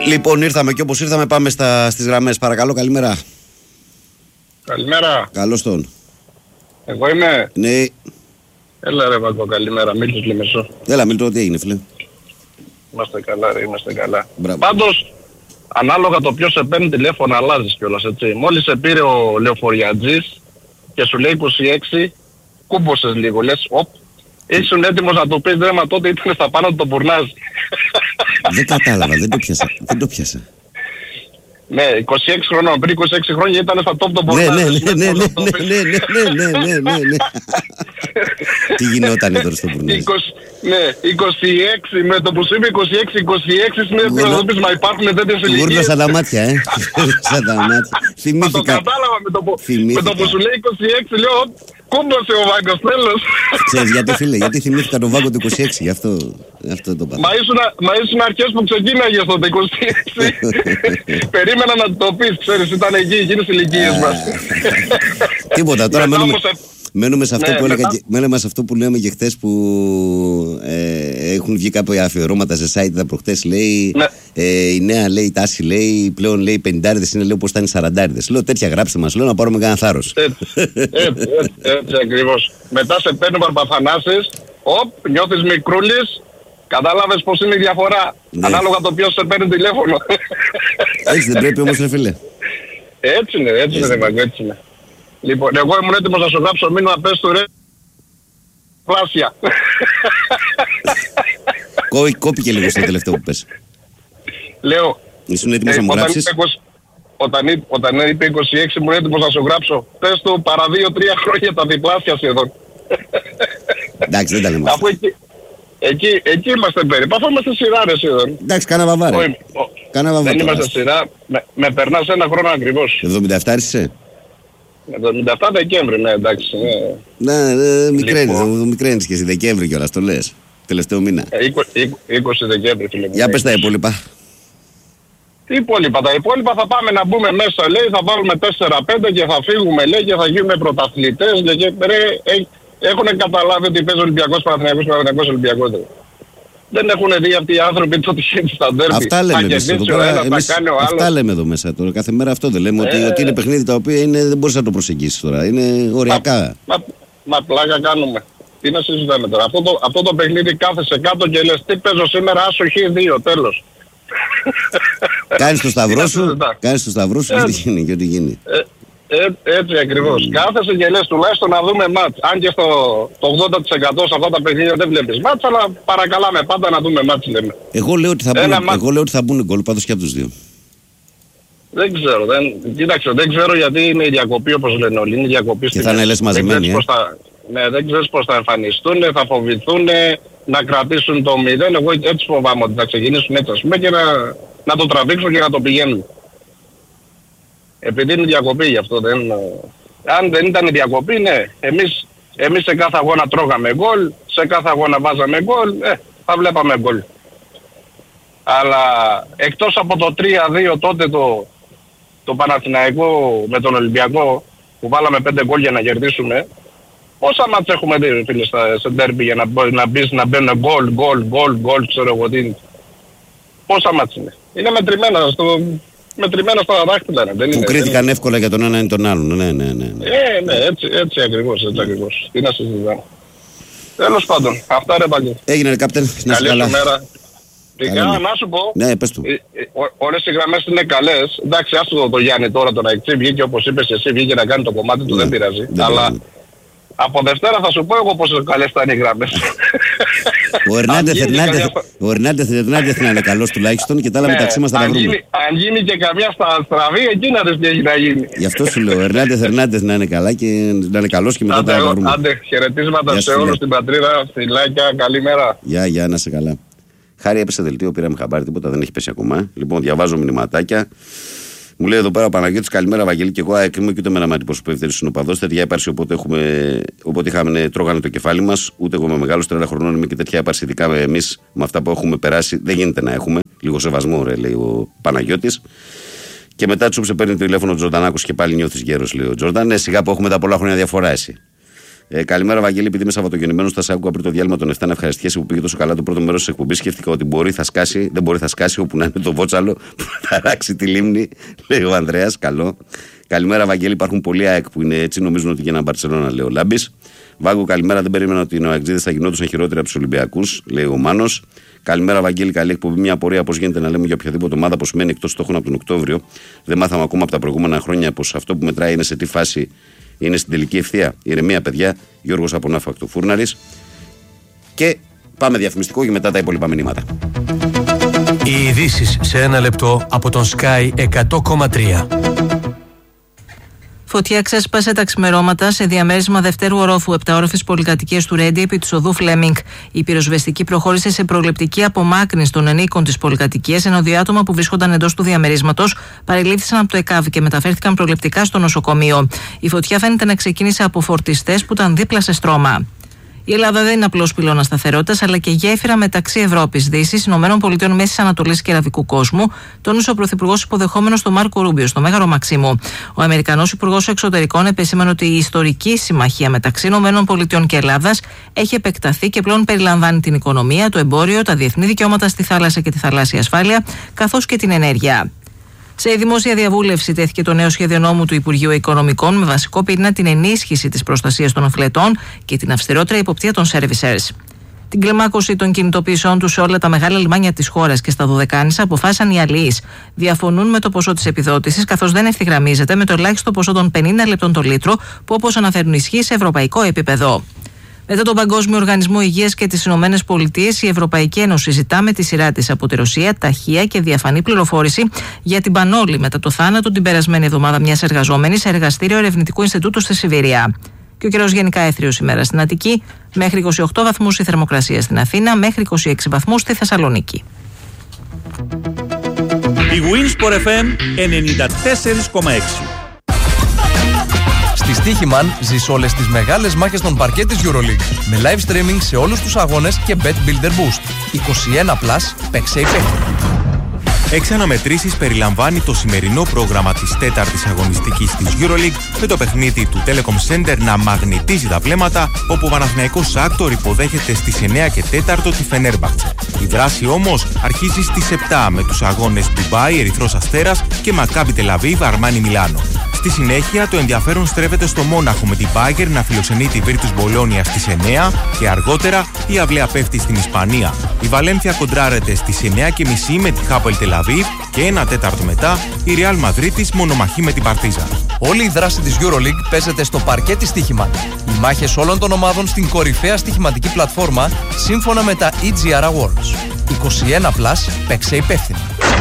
Λοιπόν, ήρθαμε και όπως ήρθαμε, πάμε στις γραμμές. Παρακαλώ, καλημέρα. Καλημέρα. Καλώς τον. Εγώ είμαι. Ναι. Έλα ρε Βαγκό, καλημέρα. Μίλτος Λεμεσό. Έλα, Μίλτο, τι έγινε, φίλε. Είμαστε καλά ρε, είμαστε καλά. Μπράβο. Πάντως, ανάλογα το ποιος σε παίρνει τηλέφωνο αλλάζεις κιόλας, έτσι. Μόλις σε πήρε ο λεωφοριατζής και σου λέει 26, κούμποσες λίγο, λες, ήσουν έτοιμος να το πεις, ρε, μα τότε ήταν στα πάνω του το μπουρνάζ. Δεν κατάλαβα, δεν το πιάσα. Ναι, 26 χρονών, πριν 26 χρόνια ήταν στα top το μπουρνάζ. Ναι. Τι γινότανε τώρα στο μπουρνάζ. Ναι, 26, με το που σου είπε 26 σημαίνει να το πεις, μα υπάρχουν τέτοιες ηλικίες. Γούρλωσα τα μάτια, σαν τα μάτια. Μα το κατάλαβα με το που σου λέει 26, λέω, κούμπωσε ο Βάγκος, τέλος. Ξέρεις γιατί, φίλε, γιατί θυμήθηκα τον Βάγκο του 26, γι' αυτό το είπα. Μα ήσουν αρχές που ξεκίναγες τότε 26. Περίμενα να το πεις, ξέρεις, ήταν εκεί, εκείνες οι ηλικίες μας. Τίποτα, τώρα μένουμε σε αυτό που έλεγα, μένουμε σε αυτό που λέμε και χθες, που έχουν βγει κάποια αφιερώματα σε site τα προχτές, λέει, η νέα, λέει, τάση, λέει, πλέον, λέει, 50 είναι, λέει, όπως ήταν οι 40. Λέω, τέτοια γράψτε μας, λέω, να πάρουμε κανένα θάρρος. Έτσι ακριβώς. Μετά σε παίρνει ο Παρπαθανάσης, νιώθεις μικρούλης, κατάλαβες πως είναι η διαφορά. Ναι. Ανάλογα το ποιος σε παίρνει τηλέφωνο. Έτσι δεν πρέπει όμως, ρε φίλε. Έτσι είναι, έτσι είναι. Λοιπόν, εγώ ήμουν έτοιμος να σου γράψω μήνυμα, πες του ρε πλάσια. Κόπηκε λίγο στο τελευταίο που πες. Λέω, ήσουν έτοιμος να μου γράψεις. Όταν είπε 26 ήμουν έτοιμος να σου γράψω. Πες του παρά 2-3 χρόνια τα διπλάσια σχεδόν. Εντάξει, δεν τα λέμε. Αφού εκεί είμαστε περίπου, αφού είμαστε σειρά ρε σχεδόν. Εντάξει, κάνα βαβάρε. Δεν είμαστε σειρά, με περνάς ένα χρόνο ακριβώς. 77 είσαι. 77 Δεκέμβρη, ναι, εντάξει. Ναι, μικραίνεις και εσύ Δεκέμβρη κιόλας, το λες. Τελευταίο μήνα. 20 Δεκέμβρη, φίλε μου. Για πες τα υπόλοιπα. Τι υπόλοιπα, τα υπόλοιπα θα πάμε να μπούμε μέσα, λέει, θα βάλουμε 4-5 και θα φύγουμε, λέει, και θα γίνουμε πρωταθλητές. Έχουν καταλάβει ότι παίζει Ολυμπιακός Παναθηναϊκός Ολυμπιακός. Δεν έχουν δει αυτοί οι άνθρωποι το τυχαίνει στα ντέρμπι. Αυτά λέμε εμείς εδώ πέρα. Αυτά λέμε εδώ μέσα τώρα. Κάθε μέρα αυτό δεν λέμε. Ότι είναι παιχνίδι τα οποία δεν μπορείς να το προσεγγίσεις τώρα. Είναι οριακά. Μα πλάκα κάνουμε. Τι να συζητάμε τώρα. Αυτό το παιχνίδι κάθεσαι κάτω και λες τι παίζω σήμερα, άσο Χ2, τέλος. Κάνεις το σταυρό σου και ό,τι γίνει. Έτσι ακριβώς. Κάθεσαι και λες τουλάχιστον να δούμε μάτς. Αν και το 80% σε αυτά τα παιχνίδια δεν βλέπεις μάτς, αλλά παρακαλάμε πάντα να δούμε μάτς, λέμε. Εγώ λέω ότι θα μπουν γκολ πάντως και από τους δύο. Δεν ξέρω. Κοίταξε, δεν ξέρω γιατί είναι η διακοπή, όπως λένε όλοι. Είναι η διακοπή και θα είναι λες μαζεμένοι. Δεν ξέρεις πώς θα εμφανιστούν, θα φοβηθούν να κρατήσουν το 0. Εγώ έτσι φοβάμαι ότι θα ξεκινήσουν έτσι, ας πούμε, και να το τραβήξουν και να το πηγαίνουν. Επειδή είναι διακοπή γι' αυτό αν δεν ήταν διακοπή, ναι, εμείς σε κάθε αγώνα τρώγαμε γκολ, σε κάθε αγώνα βάζαμε γκολ, θα βλέπαμε γκολ. Αλλά εκτός από το 3-2 τότε το Παναθηναϊκό με τον Ολυμπιακό που βάλαμε 5 γκολ για να κερδίσουμε, πόσα μάτς έχουμε δει, φίλε, σε ντέρμπι για να μπαίνουν γκολ, ξέρω εγώ τι. Πόσα μάτς είναι. Είναι μετρημένα στα δάχτυλα. Που κρίθηκαν εύκολα για τον ένα ή τον άλλον. Ναι. Έτσι ακριβώς. Τι να συζητάμε. Τέλος πάντων, αυτά ρε Παγκή. Έγινε ρε κάπτεν, να είσαι καλά. Να σου πω, ναι, πες του. Όλες οι γραμμές είναι καλές. Εντάξει, άστο το Γιάννη τώρα, τον Αεξή βγήκε όπως είπες εσύ, βγήκε να κάνει το κομμάτι του, δεν πειράζει. Αλλά από Δευτέρα θα σου πω εγώ πόσο καλές ήταν οι γραμμές. Ο Ερνάντεθ να είναι καλός τουλάχιστον και τα άλλα μεταξύ μας θα τα βρούμε. Αν γίνει και καμιά στα στραβή, εκεί να δεις τι έχει να γίνει. Γι' αυτό σου λέω, ο Ερνάντεθ να είναι καλά και να είναι καλός και μετά τα βρούμε. Άντε, χαιρετίσματα σε όλους στην πατρίδα, φιλάκια, καλημέρα. Γεια, να είσαι καλά. Χάρη έπεσε δελτίο, πήραμε χαμπάρι, τίποτα δεν έχει πέσει ακόμα. Λοιπόν, διαβάζω μηνυματάκια. Μου λέει εδώ πέρα ο Παναγιώτης, καλημέρα Βαγγέλη, και εγώ ΑΕΚ είμαι και ούτε με ένα μάτι προσωπεύθερη συνοπαδός. Τέτοια έπαρση όποτε τρώγανε το κεφάλι μας. Ούτε εγώ με μεγάλος 30 χρονών είμαι και τέτοια έπαρση, ειδικά εμείς με αυτά που έχουμε περάσει. Δεν γίνεται να έχουμε. Λίγο σεβασμό, ρε, λέει ο Παναγιώτης. Και μετά τσούψε παίρνει τηλέφωνο ο Τζορντανάκος και πάλι νιώθεις γέρος, λέει ο Τζορνταν. Ναι, σιγά που έχουμε τα πολλά χρόνια διαφορά εσύ. Καλημέρα, Βαγγέλη. Επειδή είμαι Σαββατογεννημένο, θα άκουγα πριν το διάλειμμα των 7 να ευχαριστιέσαι που πήγε τόσο καλά το πρώτο μέρος τη εκπομπή. Σκέφτηκα ότι δεν μπορεί, θα σκάσει όπου να είναι το βότσαλο που θα ράξει τη λίμνη, λέει ο Ανδρέας. Καλό. Καλημέρα, Βαγγέλη. Υπάρχουν πολλοί ΑΕΚ που είναι έτσι, νομίζουν ότι για ένα Μπαρσελόνα, λέει ο Λάμπης. Βάγκο, καλημέρα. Δεν περίμενα ότι οι Νοαεξίδες θα γινόντουσαν χειρότερα από τους Ολυμπιακούς, λέει ο Μάνος. Καλημέρα, Βαγγέλη. Καλή εκπομπή. Μια απορία πώς γίνεται να λέμε για οποιαδήποτε ομάδα που μένει εκτός στόχων από τον Οκτώβριο. Δεν μάθαμε ακόμα από τα προηγούμενα χρόνια πως αυτό που μετράει είναι σε τι φάση είναι στην τελική ευθεία. Ηρεμία, παιδιά. Γιώργος από Ναύακτο Φούρναρης. Και πάμε διαφημιστικό και μετά τα υπόλοιπα μηνύματα. Οι ειδήσεις σε ένα λεπτό από τον Sky 100,3. Φωτιά ξέσπασε τα ξημερώματα σε διαμέρισμα δευτέρου ορόφου επταόροφης πολυκατοικίας του Ρέντι επί της οδού Φλέμινγκ. Η πυροσβεστική προχώρησε σε προληπτική απομάκρυνση των ενίκων της πολυκατοικίας, ενώ δύο άτομα που βρίσκονταν εντός του διαμερίσματος παρελήφθησαν από το ΕΚΑΒ και μεταφέρθηκαν προληπτικά στο νοσοκομείο. Η φωτιά φαίνεται να ξεκίνησε από φορτιστές που ήταν δίπλα σε στρώμα. Η Ελλάδα δεν είναι απλώς πυλώνας σταθερότητας, αλλά και γέφυρα μεταξύ Ευρώπης, Δύσης, ΗΠΑ, Μέσης Ανατολής και Αραβικού κόσμου, τόνισε ο Πρωθυπουργός υποδεχόμενος τον Μάρκο Ρούμπιο στο Μέγαρο Μαξίμου. Ο Αμερικανός Υπουργός Εξωτερικών επεσήμανε ότι η ιστορική συμμαχία μεταξύ ΗΠΑ και Ελλάδας έχει επεκταθεί και πλέον περιλαμβάνει την οικονομία, το εμπόριο, τα διεθνή δικαιώματα στη θάλασσα και τη θαλάσσια ασφάλεια, καθώς και την ενέργεια. Σε δημόσια διαβούλευση τέθηκε το νέο σχέδιο νόμου του Υπουργείου Οικονομικών με βασικό πυρήνα την ενίσχυση της προστασίας των οφειλετών και την αυστηρότερη υποπτία των servicers. Την κλιμάκωση των κινητοποιήσεων του σε όλα τα μεγάλα λιμάνια της χώρας και στα Δωδεκάνησα αποφάσισαν οι αλληλείς. Διαφωνούν με το ποσό της επιδότησης, καθώς δεν ευθυγραμμίζεται με το ελάχιστο ποσό των 50 λεπτών το λίτρο, που όπως αναφέρουν ισχύει σε ευρωπαϊκό επίπεδο. Μετά τον Παγκόσμιο Οργανισμό Υγείας και τις Ηνωμένες Πολιτείες, η Ευρωπαϊκή Ένωση ζητά με τη σειρά της από τη Ρωσία ταχεία και διαφανή πληροφόρηση για την πανόλη μετά το θάνατο την περασμένη εβδομάδα μιας εργαζόμενης σε εργαστήριο ερευνητικού Ινστιτούτου στη Σιβηρία. Και ο καιρός γενικά έθριος ημέρα στην Αττική, μέχρι 28 βαθμούς η θερμοκρασία στην Αθήνα, μέχρι 26 βαθμούς στη Θεσσαλονίκη. Η Winsport FM 94,6. Στη Στοίχημαν ζεις όλες τις μεγάλες μάχες των παρκέ της EuroLeague με live streaming σε όλους τους αγώνες και Bet Builder Boost. 21+, παίξε υπεύθυνα. Έξι αναμετρήσεις περιλαμβάνει το σημερινό πρόγραμμα της τέταρτης αγωνιστικής της EuroLeague με το παιχνίδι του Telecom Center να μαγνητίζει τα βλέμματα, όπου ο Παναθηναϊκός Σάκτορ υποδέχεται στις 9 και 4 τη Φενέρμπαχτσε. Η δράση όμως αρχίζει στις 7 με τους αγώνες Ντουμπάι, Ερυθρός Αστέρας και Μακάμπι Τελαβίβ, Αρμάνι Μιλάνο. Στη συνέχεια το ενδιαφέρον στρέφεται στο Μόναχο με την Bayern να φιλοξενεί τη Virtus Bologna στις 9 και αργότερα η αυλαία πέφτει στην Ισπανία. Η Βαλένθια κοντράρεται στις 9:30 με τη Hapoel Tel Aviv και 1/4 μετά η Real Μαδρίτης μονομαχεί με την Παρτίζαν. Όλη η δράση της EuroLeague παίζεται στο παρκέ της Στοίχημαν. Οι μάχες όλων των ομάδων στην κορυφαία στοιχηματική πλατφόρμα σύμφωνα με τα EGR Awards. 21+, παίξε υπεύθυνα.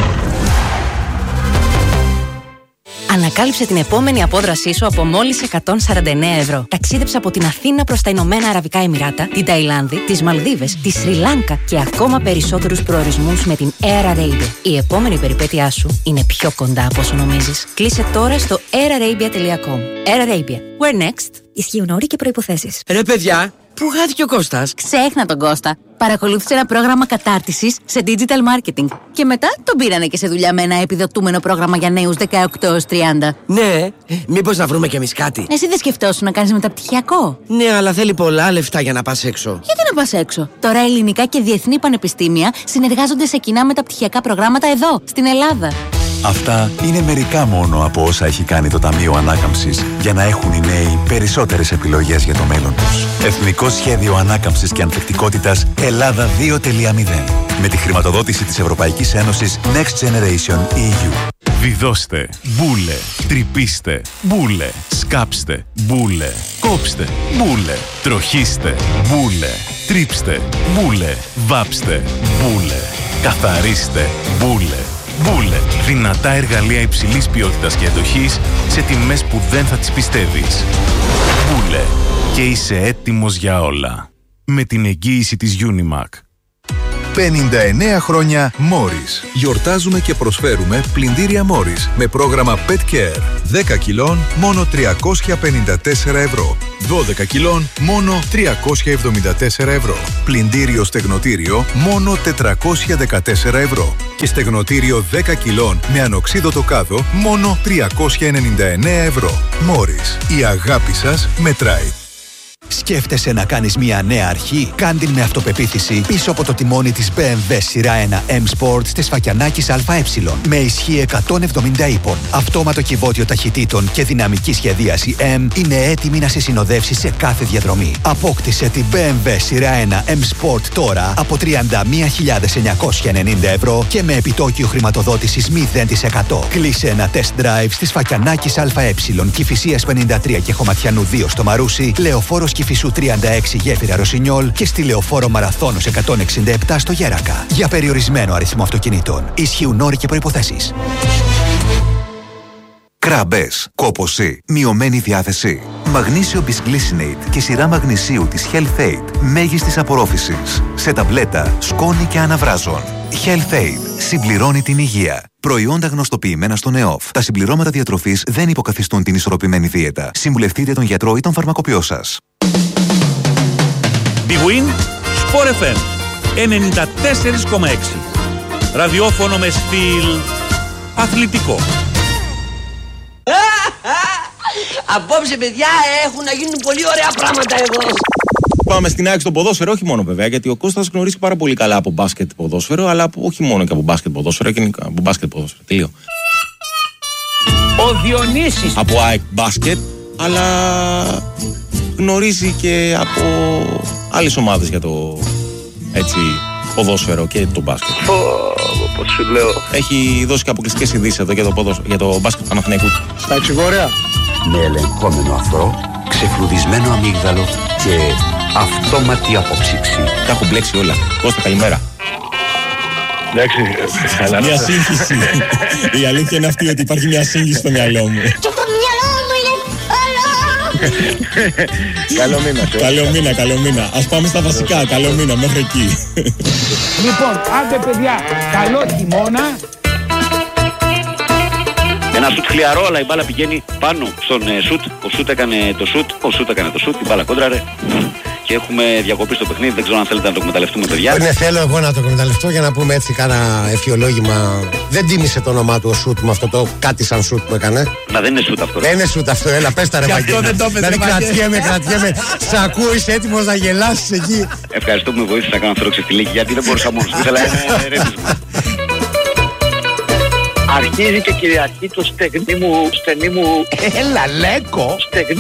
Ανακάλυψε την επόμενη απόδρασή σου από μόλις 149 ευρώ. Ταξίδεψε από την Αθήνα προς τα Ηνωμένα Αραβικά Εμιράτα, την Ταϊλάνδη, τις Μαλδίβες, τη Σρι Λάνκα και ακόμα περισσότερους προορισμούς με την Air Arabia. Η επόμενη περιπέτειά σου είναι πιο κοντά από όσο νομίζεις. Κλείσε τώρα στο airarabia.com. Air Arabia. Where next? Ισχύουν όροι και προϋποθέσεις. Ρε παιδιά, πού χάθηκε ο Κώστας? Ξέχνα τον Κώστα. Παρακολούθησε ένα πρόγραμμα κατάρτισης σε digital marketing. Και μετά τον πήρανε και σε δουλειά με ένα επιδοτούμενο πρόγραμμα για νέους 18-30. Ναι, μήπως να βρούμε κι εμείς κάτι? Εσύ δεν σκεφτόσουν να κάνεις μεταπτυχιακό? Ναι, αλλά θέλει πολλά λεφτά για να πας έξω. Γιατί να πας έξω? Τώρα ελληνικά και διεθνή πανεπιστήμια συνεργάζονται σε κοινά μεταπτυχιακά προγράμματα εδώ, στην Ελλάδα. Αυτά είναι μερικά μόνο από όσα έχει κάνει το Ταμείο Ανάκαμψης για να έχουν οι νέοι περισσότερες επιλογές για το μέλλον τους. Εθνικό Σχέδιο Ανάκαμψης και Ανθεκτικότητας Ελλάδα 2.0. Με τη χρηματοδότηση της Ευρωπαϊκής Ένωσης Next Generation EU. Βιδώστε, μπούλε, τρυπήστε, μπούλε, σκάψτε, μπούλε, κόψτε, μπούλε, τροχίστε, μπούλε, τρίψτε, μπούλε, βάψτε, μπούλε, καθαρίστε, μπούλε. Μπούλε. Δυνατά εργαλεία υψηλής ποιότητας και εντοχής σε τιμές που δεν θα τις πιστεύεις. Μπούλε. Και είσαι έτοιμος για όλα. Με την εγγύηση της Unimac. 59 χρόνια Morris. Γιορτάζουμε και προσφέρουμε πλυντήρια Morris με πρόγραμμα Pet Care. 10 κιλών μόνο 354 ευρώ. 12 κιλών μόνο 374 ευρώ. Πλυντήριο στεγνοτήριο μόνο 414 ευρώ. Και στεγνοτήριο 10 κιλών με ανοξίδωτο κάδο μόνο 399 ευρώ. Morris. Η αγάπη σας μετράει. Σκέφτεσαι να κάνεις μια νέα αρχή? Κάντην με αυτοπεποίθηση πίσω από το τιμόνι της BMW σειρά 1 M Sport της Φακιανάκης ΑΕ. Με ισχύ 170 ύπων, αυτόματο κυβότιο ταχυτήτων και δυναμική σχεδίαση M είναι έτοιμη να σε συνοδεύσει σε κάθε διαδρομή. Απόκτησε την BMW σειρά 1 M Sport τώρα από 31.990 ευρώ και με επιτόκιο χρηματοδότησης 0%. Κλείσε ένα test drive στις Φακιανάκης ΑΕ, Κηφισίας 53 και Χωματιανού 2 στο Μαρούσι, Λεωφόρος Κηφισού 36 Γέφυρα Ρωσινιόλ και στη Λεωφόρο Μαραθώνος 167 στο Γέρακα. Για περιορισμένο αριθμό αυτοκινήτων. Ισχύουν όροι και προϋποθέσεις. Κράμπες, κόπωση, μειωμένη διάθεση. Μαγνήσιο Bisglycinate και σειρά μαγνησίου της Health Aid μέγιστης απορρόφησης. Σε ταμπλέτα, σκόνη και αναβράζων. Health Aid συμπληρώνει την υγεία. Προϊόντα γνωστοποιημένα στον ΕΟΦ. Τα συμπληρώματα διατροφής δεν υποκαθιστούν την ισορροπημένη δίαιτα. Συμβουλευτείτε τον γιατρό ή τον φαρμακοποιό σας. Big Win, Sport FM 94,6. Ραδιόφωνο με στυλ αθλητικό. Απόψε, παιδιά, έχουν να γίνουν πολύ ωραία πράγματα εδώ. Πάμε στην ΑΕΚ στο ποδόσφαιρο, όχι μόνο βέβαια, γιατί ο Κώστας γνωρίζει πάρα πολύ καλά από μπάσκετ ποδόσφαιρο, αλλά όχι μόνο και από μπάσκετ ποδόσφαιρο, και από μπάσκετ ποδόσφαιρο. Τελείω. Ο Διονύσης. Από ΑΕΚ μπάσκετ, αλλά γνωρίζει και από άλλες ομάδες για το έτσι ποδόσφαιρο και το μπάσκετ. Πώς σου λέω. Έχει δώσει και αποκλειστικές ειδήσεις εδώ για το μπάσκετ Παναθηναϊκού. Στα εξηγόρια. Με ελεγχόμενο αφρό, ξεφλουδισμένο αμύγδαλο και αυτόματη απόψυξη. Τα έχω μπλέξει όλα. Κώστα, καλημέρα. Εντάξει, μια σύγχυση. Η αλήθεια είναι αυτή, ότι υπάρχει μια σύγχυση στο μυαλό μου. Καλό μήνα. Ας πάμε στα βασικά. Καλό μήνα, μέχρι εκεί. Λοιπόν, άντε παιδιά, καλό χειμώνα. Ένα σουτ χλιαρό, αλλά η μπάλα πηγαίνει πάνω στον σουτ. Ο σουτ έκανε το σουτ, η μπάλα κόντραρε. Και έχουμε διακοπή στο παιχνίδι. Δεν ξέρω αν θέλετε να το εκμεταλλευτούμε, παιδιά. Ναι, θέλω εγώ να το εκμεταλλευτώ για να πούμε έτσι κάνα ευχιολόγημα. Δεν τίμησε το όνομά του ο σουτ με αυτό το κάτι σαν σουτ που έκανε. Μα δεν είναι σουτ αυτό. Δεν είναι σουτ αυτό, έλα πες τα ρε Βαγγέλη. Δηλαδή κρατιέμαι. Σ' ακούω, είσαι έτοιμος να γελάσεις εκεί. Ευχαριστώ που με βοήθησε να κάνω θερόξεφτιλίκη, γιατί δεν μπορούσα μόνος. Ήθελα ένα ερέμισμα. Αρχίζει και κυριαρχεί το στεγνί μου. Έλα, λέκο.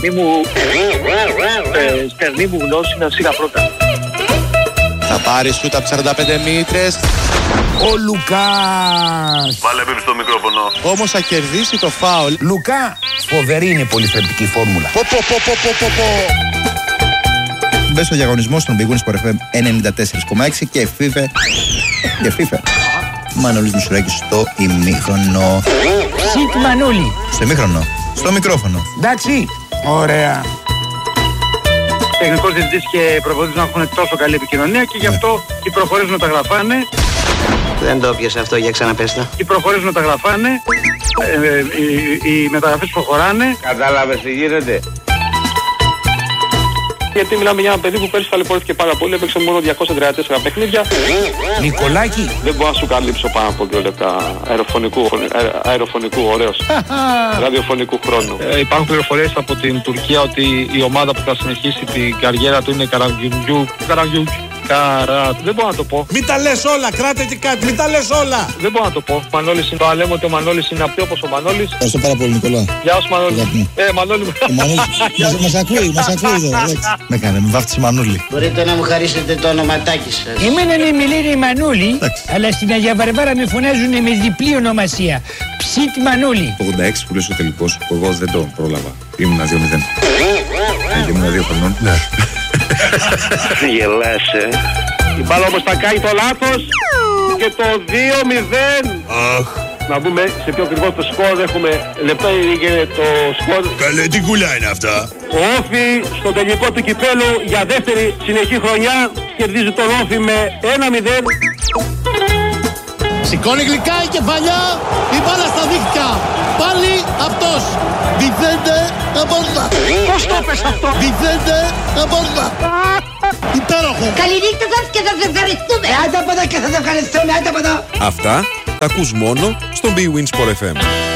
Στεγνί μου γνώση να σειρά πρώτα. Θα πάρει σούτ από 45 μήτρες. Ο Λουκάς. Βάλε πίπη στο μικρόφωνο. Όμως θα κερδίσει το φάουλ. Λουκά. Φοβερή είναι η πολυθρεπτική φόρμουλα. Μπες στο διαγωνισμό στον Big Win Sport FM 94,6 και FIFA. Μανώλης Μουσουράκης στο ημίχρονο. Σιτ Μανούλη. Στο ημίχρονο. Στο μικρόφωνο. Εντάξει. Ωραία. Τεχνικός διευθυντής και προπονητής να έχουν τόσο καλή επικοινωνία και γι' αυτό οι προχωρήσεις να τα γραφάνε. Δεν το πιάσε αυτό, για ξαναπέστα. Οι προχωρήσεις να τα γραφάνε. Οι μεταγραφές προχωράνε. Κατάλαβες τι γίνεται. Γιατί μιλάμε για ένα παιδί που πέρσι ταλαιπωρήθηκε πάρα πολύ, έπαιξε μόνο 234 παιχνίδια. Νικολάκη. Δεν μπορώ να σου καλύψω πάνω από 2 λεπτά αεροφωνικού ωραίος, ραδιοφωνικού χρόνου. Υπάρχουν πληροφορίες από την Τουρκία ότι η ομάδα που θα συνεχίσει την καριέρα του είναι δεν μπορώ να το πω. Μην τα λες όλα, κράτε και κάτι, μην τα λες όλα. Δεν μπορώ να το πω. Μανώλης είναι το λέμε ότι ο Μανώλης είναι αυτή όπως ο Μανώλης. Ευχαριστώ πάρα πολύ, Νικόλα. Γεια σου, Μανώλη. Μανώλη μου. Μας ακούει εδώ. Με κάνε, με βάφτισε Μανούλη. Μπορείτε να μου χαρίσετε το ονοματάκι σας. Εμένα με λένε Μανούλη, αλλά στην Αγία Βαρβάρα με φωνάζουν με διπλή ονομασία. Ψιτ Μανούλη. Το 86 που λες ο τελικός, που εγώ δεν το πρόλαβα. Ήμουνα 2-0. Ήμουνα 2 χρονών. Ναι. Γελάσαι. Η μπάλα όμως θα κάνει το λάθος και το 2-0. Να δούμε σε ποιο ακριβώς το σκορ έχουμε. Λεπτό είναι το σκορ. Καλέ, τι κουλά είναι αυτά. Ο Όφι στο τελικό του κυπέλου για δεύτερη συνεχή χρονιά κερδίζει τον Όφι με 1-0. Σηκώνει γλυκά η κεφαλιά, η μπάλα στα δίχτυα. Πάλι αυτός. Βιθέντε αμπόρδα. Πώς το έπες αυτό? Βιθέντε αμπόρδα. Υπέροχο. Καληνύχτα σας και θα σας ευχαριστούμε. Άντε από εδώ και θα σας ευχαριστούμε, άντε από εδώ. Αυτά τα ακούς μόνο στον Big Win Sport FM.